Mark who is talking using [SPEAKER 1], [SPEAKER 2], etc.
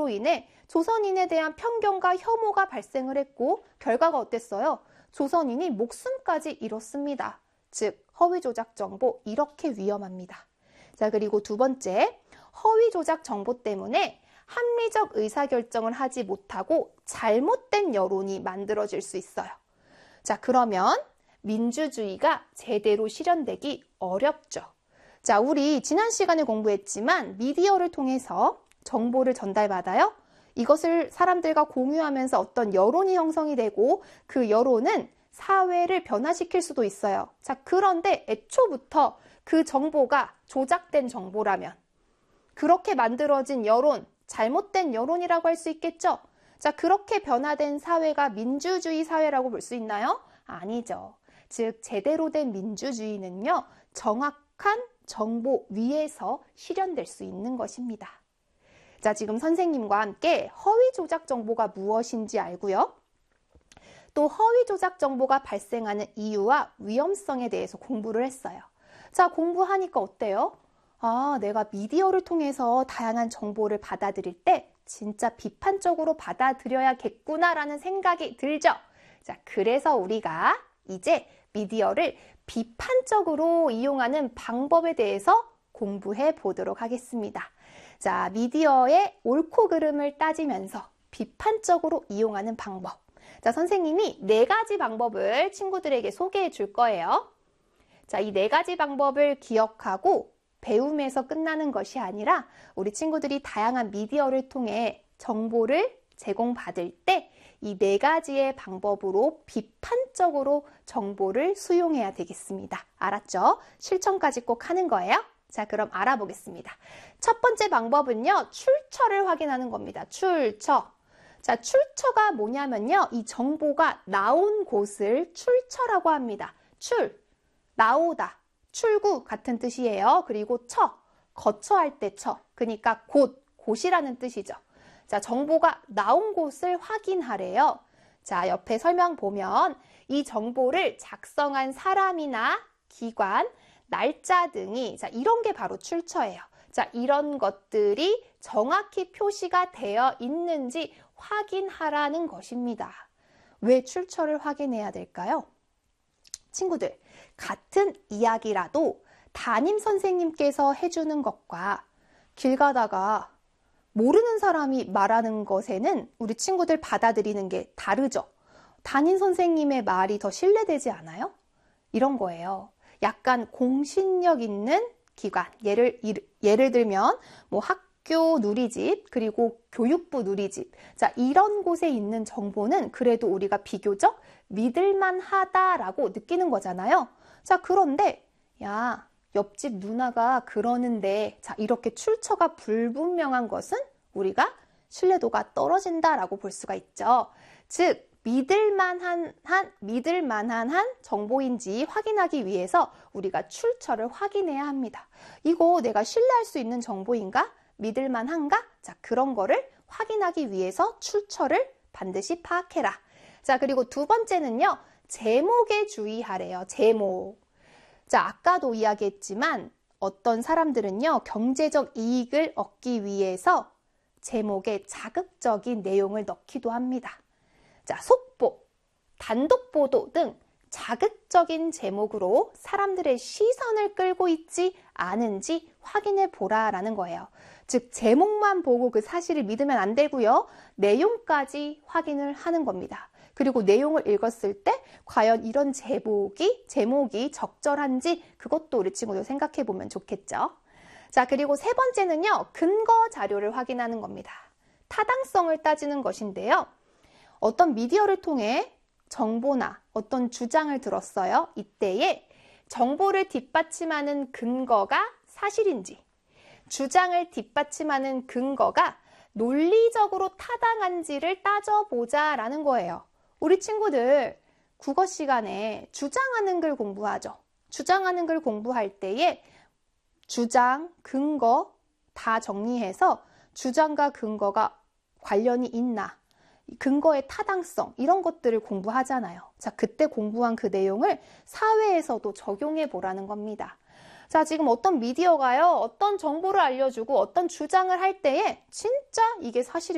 [SPEAKER 1] 인해 조선인에 대한 편견과 혐오가 발생을 했고 결과가 어땠어요? 조선인이 목숨까지 잃었습니다. 즉 허위 조작 정보 이렇게 위험합니다. 자, 그리고 두 번째, 허위 조작 정보 때문에 합리적 의사결정을 하지 못하고 잘못된 여론이 만들어질 수 있어요. 자, 그러면 민주주의가 제대로 실현되기 어렵죠. 자, 우리 지난 시간에 공부했지만 미디어를 통해서 정보를 전달받아요. 이것을 사람들과 공유하면서 어떤 여론이 형성이 되고 그 여론은 사회를 변화시킬 수도 있어요. 자, 그런데 애초부터 그 정보가 조작된 정보라면 그렇게 만들어진 여론, 잘못된 여론이라고 할 수 있겠죠? 자, 그렇게 변화된 사회가 민주주의 사회라고 볼 수 있나요? 아니죠. 즉, 제대로 된 민주주의는요, 정확한 정보 위에서 실현될 수 있는 것입니다. 자, 지금 선생님과 함께 허위 조작 정보가 무엇인지 알고요. 또 허위 조작 정보가 발생하는 이유와 위험성에 대해서 공부를 했어요. 자, 공부하니까 어때요? 아, 내가 미디어를 통해서 다양한 정보를 받아들일 때 진짜 비판적으로 받아들여야겠구나라는 생각이 들죠. 자, 그래서 우리가 이제 미디어를 비판적으로 이용하는 방법에 대해서 공부해 보도록 하겠습니다. 자, 미디어의 옳고 그름을 따지면서 비판적으로 이용하는 방법. 자, 선생님이 4가지 방법을 친구들에게 소개해 줄 거예요. 자, 이 4가지 방법을 기억하고 배움에서 끝나는 것이 아니라 우리 친구들이 다양한 미디어를 통해 정보를 제공받을 때 이 4가지의 방법으로 비판적으로 정보를 수용해야 되겠습니다. 알았죠? 실천까지 꼭 하는 거예요. 자, 그럼 알아보겠습니다. 첫 번째 방법은요, 출처를 확인하는 겁니다. 출처. 자, 출처가 뭐냐면요, 이 정보가 나온 곳을 출처라고 합니다. 출, 나오다, 출구 같은 뜻이에요. 그리고 처, 거처할 때 처. 그러니까 곳, 곳이라는 뜻이죠. 자, 정보가 나온 곳을 확인하래요. 자, 옆에 설명 보면 이 정보를 작성한 사람이나 기관, 날짜 등이, 자, 이런 게 바로 출처예요. 자, 이런 것들이 정확히 표시가 되어 있는지 확인하라는 것입니다. 왜 출처를 확인해야 될까요? 친구들, 같은 이야기라도 담임 선생님께서 해주는 것과 길 가다가 모르는 사람이 말하는 것에는 우리 친구들 받아들이는 게 다르죠. 담임 선생님의 말이 더 신뢰되지 않아요? 이런 거예요. 약간 공신력 있는 기관, 예를 들면 뭐 학교 누리집, 그리고 교육부 누리집. 자, 이런 곳에 있는 정보는 그래도 우리가 비교적 믿을만하다라고 느끼는 거잖아요. 자, 그런데 야, 옆집 누나가 그러는데, 자, 이렇게 출처가 불분명한 것은 우리가 신뢰도가 떨어진다라고 볼 수가 있죠. 즉, 믿을만한 정보인지 확인하기 위해서 우리가 출처를 확인해야 합니다. 이거 내가 신뢰할 수 있는 정보인가? 믿을만한가? 자, 그런 거를 확인하기 위해서 출처를 반드시 파악해라. 자, 그리고 두 번째는요, 제목에 주의하래요. 제목. 자, 아까도 이야기했지만 어떤 사람들은요, 경제적 이익을 얻기 위해서 제목에 자극적인 내용을 넣기도 합니다. 자, 속보, 단독 보도 등 자극적인 제목으로 사람들의 시선을 끌고 있지 않은지 확인해 보라라는 거예요. 즉, 제목만 보고 그 사실을 믿으면 안 되고요. 내용까지 확인을 하는 겁니다. 그리고 내용을 읽었을 때 과연 이런 제목이 적절한지 그것도 우리 친구들 생각해 보면 좋겠죠. 자, 그리고 세 번째는요, 근거 자료를 확인하는 겁니다. 타당성을 따지는 것인데요. 어떤 미디어를 통해 정보나 어떤 주장을 들었어요. 이때에 정보를 뒷받침하는 근거가 사실인지, 주장을 뒷받침하는 근거가 논리적으로 타당한지를 따져보자라는 거예요. 우리 친구들 국어 시간에 주장하는 글 공부하죠. 주장하는 글 공부할 때에 주장, 근거 다 정리해서 주장과 근거가 관련이 있나, 근거의 타당성 이런 것들을 공부하잖아요. 자, 그때 공부한 그 내용을 사회에서도 적용해 보라는 겁니다. 자, 지금 어떤 미디어가요, 어떤 정보를 알려주고 어떤 주장을 할 때에 진짜 이게 사실이